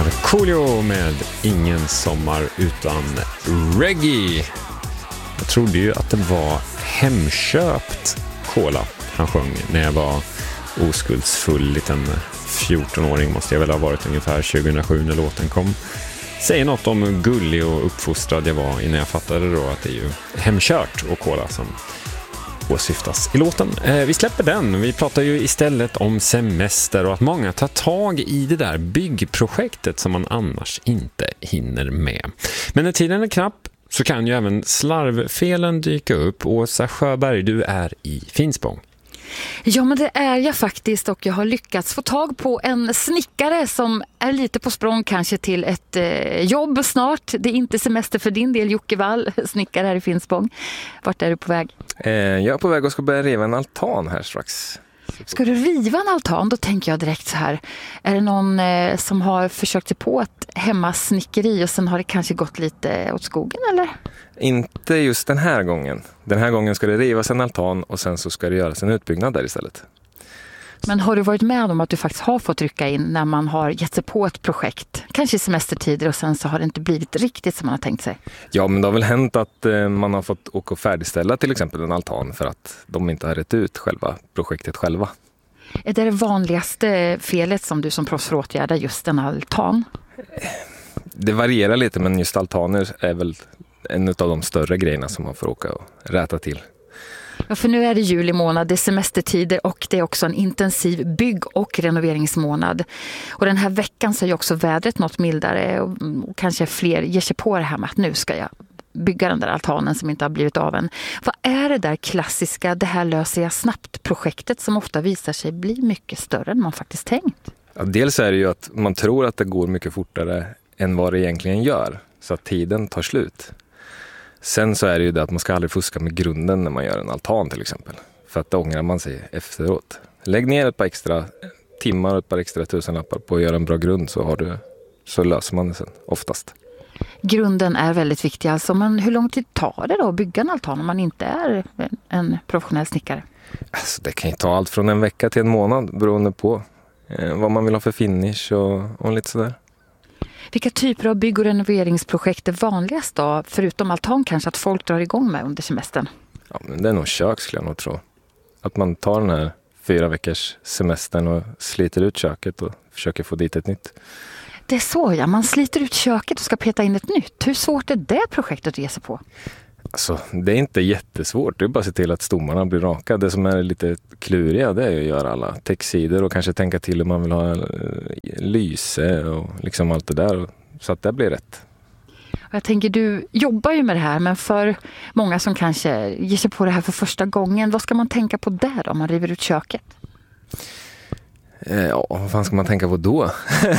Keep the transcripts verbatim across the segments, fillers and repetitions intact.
Markoolio med Ingen sommar utan reggae. Jag trodde ju att det var hemköpt cola han sjöng när jag var oskuldsfull liten fjorton-åring, måste jag väl ha varit ungefär tjugohundrasju när låten kom. Säger något om gullig och uppfostrad jag var innan jag fattade då att det är ju hemkört och cola som åsyftas i låten. Eh, vi släpper den. Vi pratar ju istället om semester och att många tar tag i det där byggprojektet som man annars inte hinner med. Men när tiden är knapp så kan ju även slarvfelen dyka upp. Åsa Sjöberg, du är i Finspång. Ja, men det är jag faktiskt, och jag har lyckats få tag på en snickare som är lite på språng kanske till ett eh, jobb snart. Det är inte semester för din del, Jocke Wall, snickare här i Finspång. Vart är du på väg? Eh, jag är på väg och ska börja riva en altan här strax. Ska du riva en altan? Då tänker jag direkt så här. Är det någon eh, som har försökt sig på ett hemmasnickeri och sen har det kanske gått lite åt skogen, eller? Inte just den här gången. Den här gången ska det rivas en altan och sen så ska det göras en utbyggnad där istället. Men har du varit med om att du faktiskt har fått rycka in när man har gett sig på ett projekt? Kanske i semestertider och sen så har det inte blivit riktigt som man har tänkt sig. Ja, men det har väl hänt att eh, man har fått åka och färdigställa till exempel en altan för att de inte har rätt ut själva projektet själva. Är det det vanligaste felet som du som proffs får åtgärda, just en altan? Det varierar lite, men just altaner är väl en av de större grejerna som man får åka och räta till. Ja, för nu är det juli månad, det är semestertider och det är också en intensiv bygg- och renoveringsmånad. Och den här veckan så är ju också vädret något mildare och, och kanske fler ger sig på det här med att nu ska jag bygga den där altanen som inte har blivit av än. Vad är det där klassiska, det här löser jag snabbt-projektet som ofta visar sig bli mycket större än man faktiskt tänkt? Ja, dels är det ju att man tror att det går mycket fortare än vad det egentligen gör, så att tiden tar slut. Sen så är det ju det att man ska aldrig fuska med grunden när man gör en altan till exempel. För att då ångrar man sig efteråt. Lägg ner ett par extra timmar och ett par extra tusenlappar på att göra en bra grund, så, har du, så löser man det sen oftast. Grunden är väldigt viktig alltså, men hur lång tid tar det då att bygga en altan om man inte är en professionell snickare? Alltså, det kan ju ta allt från en vecka till en månad beroende på eh, vad man vill ha för finish och, och lite sådär. Vilka typer av bygg- och renoveringsprojekt är vanligast då? Förutom altan kanske att folk drar igång med under semestern. Ja, men det är nog kök skulle jag nog tro. Att man tar den här fyra veckors semestern och sliter ut köket och försöker få dit ett nytt. Det är så, ja. Man sliter ut köket och ska peta in ett nytt. Hur svårt är det projektet att ge sig på? Alltså, det är inte jättesvårt. Det är bara att se till att stommarna blir raka. Det som är lite kluriga, det är att göra alla textsidor och kanske tänka till om man vill ha lyse och liksom allt det där. Så att det blir rätt. Jag tänker, du jobbar ju med det här, men för många som kanske ger sig på det här för första gången, vad ska man tänka på där om man river ut köket? Ja, vad fan ska man tänka på då?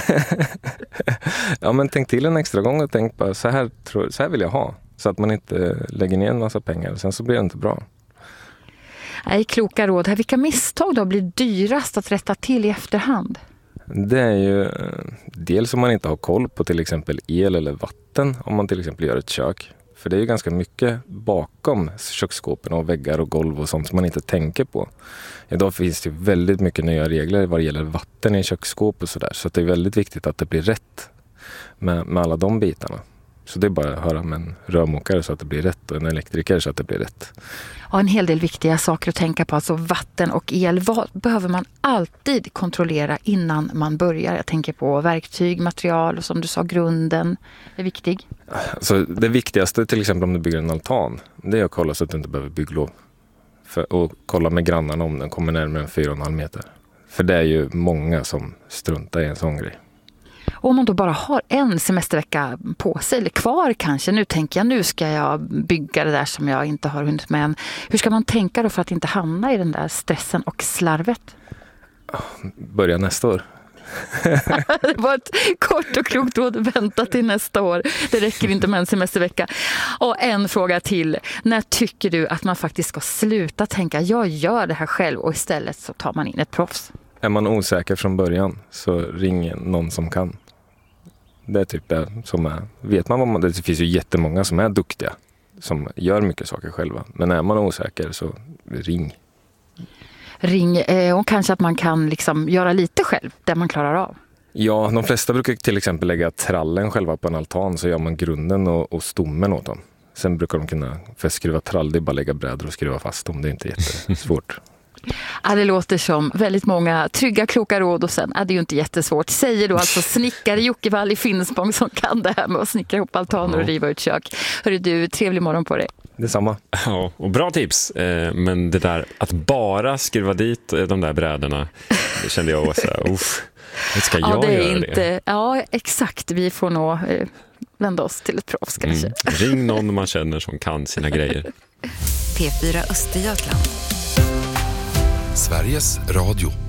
Ja, men tänk till en extra gång och tänk bara, så här, så här vill jag ha. Så att man inte lägger ner en massa pengar. Sen så blir det inte bra. Nej, kloka råd här. Vilka misstag då blir dyrast att rätta till i efterhand? Det är ju dels om man inte har koll på till exempel el eller vatten. Om man till exempel gör ett kök. För det är ju ganska mycket bakom köksskåpen och väggar och golv och sånt som man inte tänker på. Idag finns det väldigt mycket nya regler vad det gäller vatten i köksskåp och sådär. Så det är väldigt viktigt att det blir rätt med, med alla de bitarna. Så det är bara att höra med en rörmokare så att det blir rätt och en elektriker så att det blir rätt. Ja, en hel del viktiga saker att tänka på. Alltså vatten och el. Vad behöver man alltid kontrollera innan man börjar? Jag tänker på verktyg, material och som du sa, grunden är viktig. Alltså, det viktigaste till exempel om du bygger en altan, det är att kolla så att du inte behöver bygglov. För, och kolla med grannarna om den kommer närmare än fyra och en halv meter. För det är ju många som struntar i en sån grej. Och om man då bara har en semestervecka på sig, eller kvar kanske, nu tänker jag, nu ska jag bygga det där som jag inte har hunnit med än. Hur ska man tänka då för att inte hamna i den där stressen och slarvet? Börja nästa år. Det var ett kort och klokt råd, vänta till nästa år. Det räcker inte med en semestervecka. Och en fråga till. När tycker du att man faktiskt ska sluta tänka, jag gör det här själv, och istället så tar man in ett proffs? Är man osäker från början så ring någon som kan. Det är typ det som är. Vet man vad man, det finns ju jättemånga som är duktiga. Som gör mycket saker själva. Men är man osäker så ring. Ring, eh, och kanske att man kan liksom göra lite själv, där man klarar av. Ja, de flesta brukar till exempel lägga trallen själva på en altan, så gör man grunden och, och stommen åt dem. Sen brukar de kunna, för att skruva trall, det är bara lägga brädor och skruva fast dem. Det är inte jättesvårt. Ja, det låter som väldigt många trygga, kloka råd och sen är det ju inte jättesvårt. Säger då alltså snickare Jocke Wall i Finspång som kan det här med att snickra ihop altaner och riva ut kök. Hörru du, trevlig morgon på dig. Detsamma. Ja, och bra tips. Men det där att bara skruva dit de där brädorna, det kände jag också. Uff, ska jag ja, det är göra inte, det? Ja, exakt. Vi får nog eh, vända oss till ett proffs kanske. Mm. Ring någon man känner som kan sina grejer. P fyra Östergötland. Sveriges Radio.